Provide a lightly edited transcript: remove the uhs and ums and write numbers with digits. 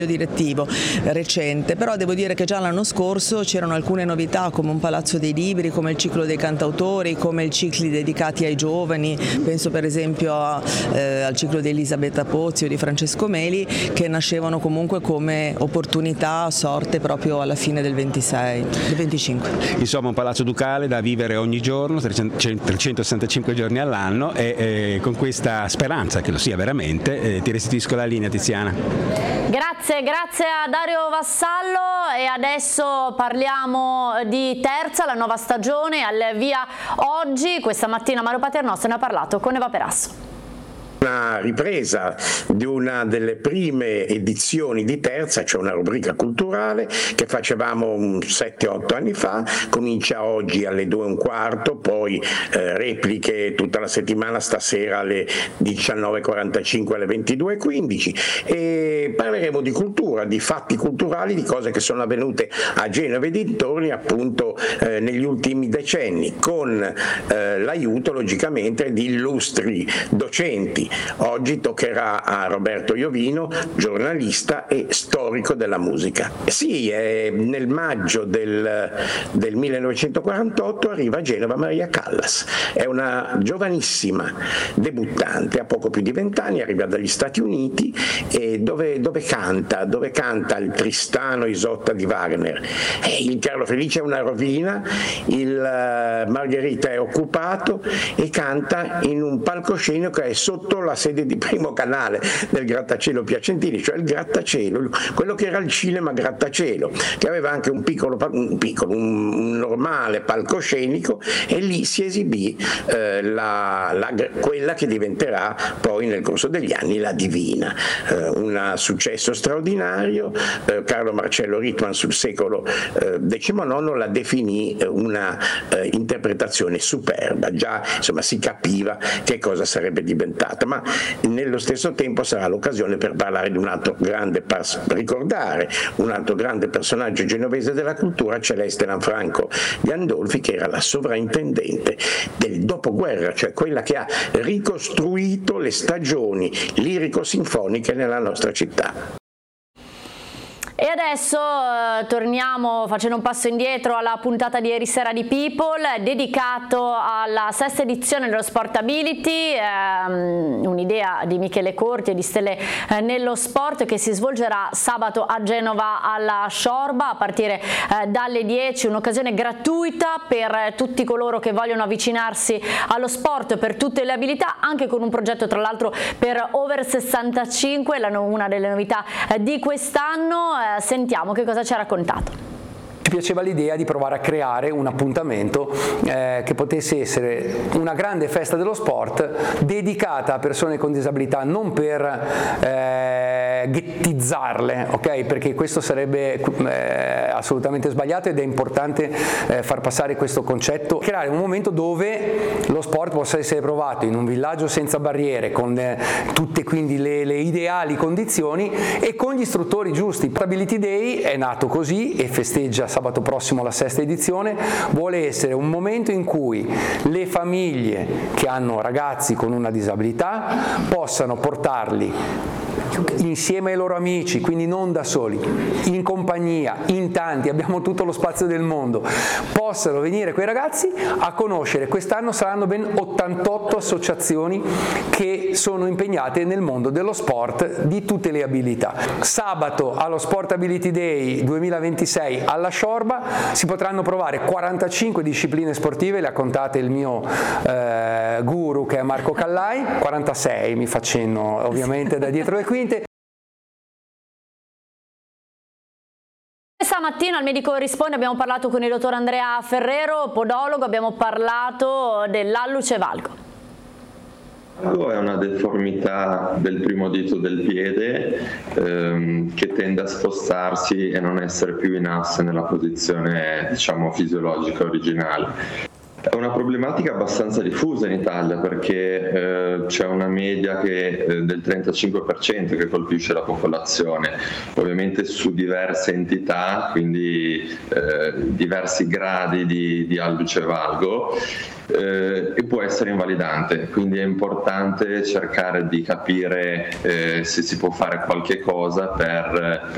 direttivo recente, però devo dire che già l'anno scorso c'erano alcune novità come un palazzo dei libri, come il ciclo dei cantautori, come i cicli dedicati ai giovani, penso per esempio al ciclo di Elisabetta Pozzi o di Francesco Meli, che nascevano comunque come opportunità sorte proprio alla fine del 25. Insomma, un palazzo ducale da vivere ogni giorno, 365 giorni all'anno, e con questa speranza che lo sia veramente ti restituisco la linea, Tiziana. Grazie a Dario Vassallo, e adesso parliamo di Terza, la nuova stagione al via oggi. Questa mattina Mario Paternoster ne ha parlato con Eva Perasso. Una ripresa di una delle prime edizioni di Terza, cioè una rubrica culturale che facevamo 7-8 anni fa, comincia oggi alle 2:15, poi repliche tutta la settimana, stasera alle 19:45 alle 22:15, e parleremo di cultura, di fatti culturali, di cose che sono avvenute a Genova e dintorni appunto negli ultimi decenni, con l'aiuto logicamente di illustri docenti. Oggi toccherà a Roberto Iovino, giornalista e storico della musica. Sì, nel maggio del 1948 arriva a Genova Maria Callas, è una giovanissima debuttante, ha poco più di 20 anni, arriva dagli Stati Uniti, e dove canta il Tristano Isotta di Wagner. Il Carlo Felice è una rovina, il Margherita è occupato, e canta in un palcoscenico che è sotto la sede di Primo Canale del grattacielo Piacentini, cioè il grattacielo, quello che era il cinema grattacielo, che aveva anche un normale palcoscenico, e lì si esibì quella che diventerà poi nel corso degli anni la Divina, un successo straordinario. Carlo Marcello Rittman sul secolo XIX la definì una interpretazione superba, già insomma si capiva che cosa sarebbe diventata, ma nello stesso tempo sarà l'occasione per parlare di un altro grande ricordare un altro grande personaggio genovese della cultura, Celeste Lanfranco Gandolfi, che era la sovrintendente del dopoguerra, cioè quella che ha ricostruito le stagioni lirico-sinfoniche nella nostra città. E adesso torniamo facendo un passo indietro alla puntata di ieri sera di People, dedicato alla sesta edizione dello Sportability, un'idea di Michele Corti e di Stelle nello Sport, che si svolgerà sabato a Genova alla Sciorba a partire dalle 10, un'occasione gratuita per tutti coloro che vogliono avvicinarsi allo sport per tutte le abilità, anche con un progetto tra l'altro per over 65, una delle novità di quest'anno. Sentiamo che cosa ci ha raccontato. Ci piaceva l'idea di provare a creare un appuntamento che potesse essere una grande festa dello sport dedicata a persone con disabilità, non per ghettizzarle, ok? Perché questo sarebbe assolutamente sbagliato, ed è importante far passare questo concetto, creare un momento dove lo sport possa essere provato in un villaggio senza barriere, con tutte quindi le ideali condizioni e con gli istruttori giusti. Portability Day è nato così e festeggia sabato prossimo la sesta edizione, vuole essere un momento in cui le famiglie che hanno ragazzi con una disabilità possano portarli insieme ai loro amici, quindi non da soli, in compagnia, in tanti, abbiamo tutto lo spazio del mondo, possano venire quei ragazzi a conoscere. Quest'anno saranno ben 88 associazioni che sono impegnate nel mondo dello sport di tutte le abilità. Sabato allo Sportability Day 2026 alla Sciorba si potranno provare 45 discipline sportive, le ha contate il mio guru che è Marco Callai, 46 mi facendo ovviamente da dietro le quinte. Stamattina al Medico Risponde abbiamo parlato con il dottor Andrea Ferrero, podologo, abbiamo parlato dell'alluce valgo. È una deformità del primo dito del piede che tende a spostarsi e non essere più in asse nella posizione, diciamo, fisiologica originale. È una problematica abbastanza diffusa in Italia, perché c'è una media del 35% che colpisce la popolazione, ovviamente su diverse entità, quindi diversi gradi di alluce valgo, e può essere invalidante, quindi è importante cercare di capire se si può fare qualche cosa per